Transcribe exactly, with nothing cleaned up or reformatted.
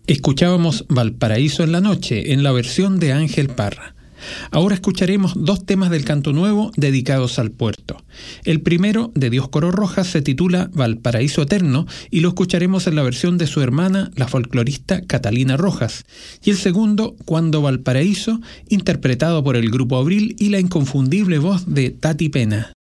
Escuchábamos Valparaíso en la noche, en la versión de Ángel Parra. Ahora escucharemos dos temas del Canto Nuevo dedicados al puerto. El primero, de Dioscoro Rojas, se titula Valparaíso Eterno y lo escucharemos en la versión de su hermana, la folclorista Catalina Rojas. Y el segundo, Cuando Valparaíso, interpretado por el Grupo Abril y la inconfundible voz de Tati Pena.